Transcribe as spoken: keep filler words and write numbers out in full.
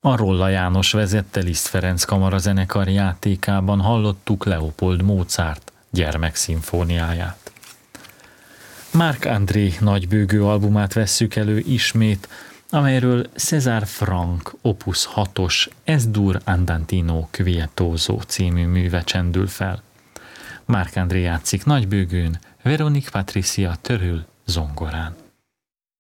A Rolla János vezette Liszt Ferenc kamarazenekar játékában hallottuk Leopold Mozart gyermekszimfóniáját. Marc André nagybőgő albumát vesszük elő ismét, amelyről César Franck opus hatos Es dur andantino quietoso című műve csendül fel. Marc André játszik nagybőgőn, Veronique Patricia Törül zongorán.